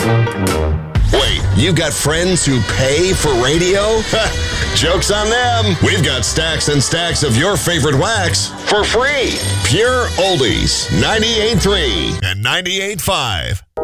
Wait, you've got friends who pay for radio? Joke's on them. We've got stacks and stacks of your favorite wax for free. Pure Oldies, 98.3 and 98.5.